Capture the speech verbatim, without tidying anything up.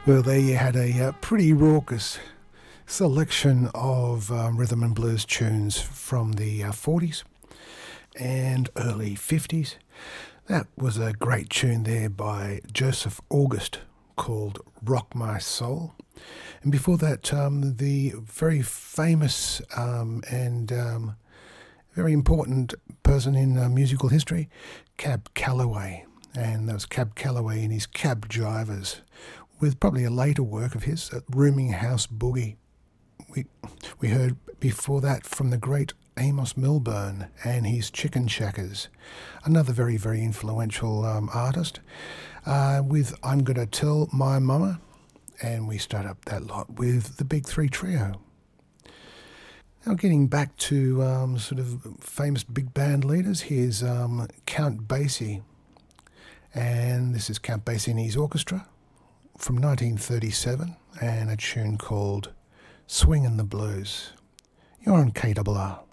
Well, there you had a uh, pretty raucous selection of um, rhythm and blues tunes from the uh, forties and early fifties. That was a great tune there by Joseph August called Rock My Soul. And before that, um, the very famous um, and um, very important person in uh, musical history, Cab Calloway. And that was Cab Calloway and his Cab Drivers, with probably a later work of his, Rooming House Boogie. We, we heard before that from the great Amos Milburn and his Chicken Shackers, another very, very influential um, artist, uh, with I'm Gonna Tell My Mama, and we start up that lot with the Big Three Trio. Now getting back to um, sort of famous big band leaders, here's um, Count Basie, and this is Count Basie and his orchestra from nineteen thirty-seven, and a tune called Swingin' the Blues. You're on K R R.